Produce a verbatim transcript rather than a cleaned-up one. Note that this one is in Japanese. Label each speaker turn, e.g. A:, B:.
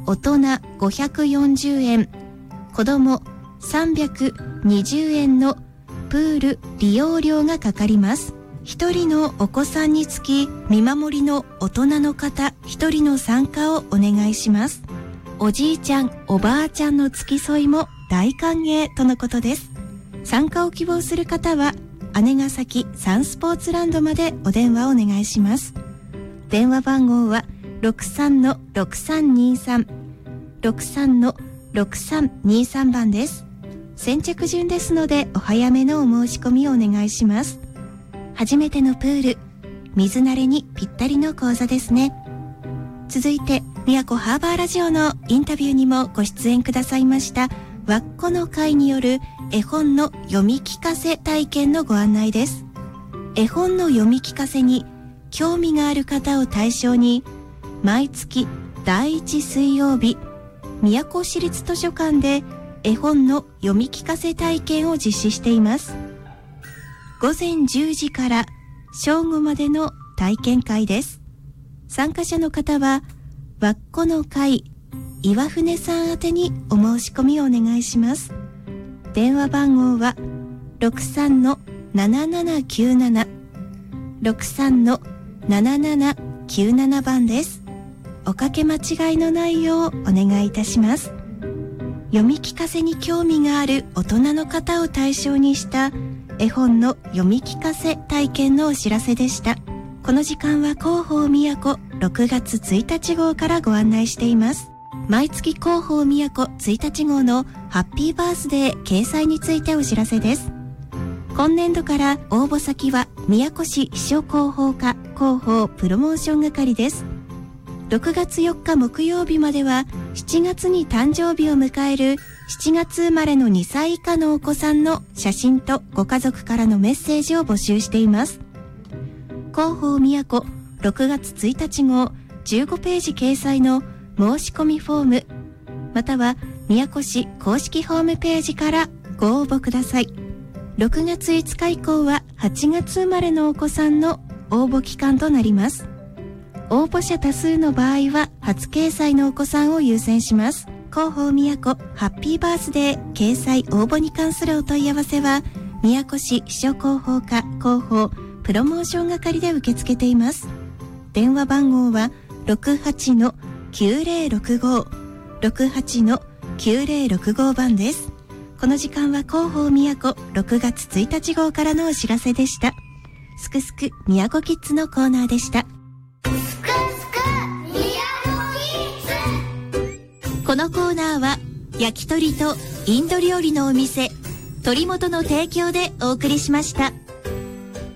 A: 大人ごひゃくよんじゅうえん、子供さんびゃくにじゅうえんのプール利用料がかかります。ひとりのお子さんにつき見守りの大人の方ひとりの参加をお願いします。おじいちゃんおばあちゃんの付き添いも大歓迎とのことです。参加を希望する方は姉ヶ崎サンスポーツランドまでお電話をお願いします。電話番号は ろくさんのろくさんにさん ろくさんのろくさんにさん 番です。先着順ですのでお早めのお申し込みをお願いします。初めてのプール、水慣れにぴったりの講座ですね。続いて宮古ハーバーラジオのインタビューにもご出演くださいましたわっこの会による絵本の読み聞かせ体験のご案内です。絵本の読み聞かせに興味がある方を対象に毎月だいいち水曜日、宮古市立図書館で絵本の読み聞かせ体験を実施しています。ごぜんじゅうじから正午までの体験会です。参加者の方はわっこの会岩船さん宛てにお申し込みをお願いします。電話番号は ろくさんのななななきゅうなな ろくさんのななななきゅうなな 番です。おかけ間違いのないようお願いいたします。読み聞かせに興味がある大人の方を対象にした絵本の読み聞かせ体験のお知らせでした。この時間は広報宮古ろくがつついたち号からご案内しています。毎月広報宮古ついたち号のハッピーバースデー掲載についてお知らせです。今年度から応募先は宮古市秘書広報課広報プロモーション係です。ろくがつよっか木曜日まではしちがつに誕生日を迎えるしちがつ生まれのにさい以下のお子さんの写真とご家族からのメッセージを募集しています。広報宮古ろくがつついたち号じゅうごページ掲載の申し込みフォームまたは宮古市公式ホームページからご応募ください。ろくがついつか以降ははちがつ生まれのお子さんの応募期間となります。応募者多数の場合は初掲載のお子さんを優先します。広報宮古ハッピーバースデー掲載応募に関するお問い合わせは宮古市秘書広報課広報プロモーション係で受け付けています。電話番号は ろくはちのきゅうぜろろくご ろくはちのきゅうぜろろくご 番です。この時間は広報宮古ろくがつついたち号からのお知らせでした。すくすく宮古キッズのコーナーでした。このコーナーは焼き鳥とインド料理のお店鳥本の提供でお送りしました。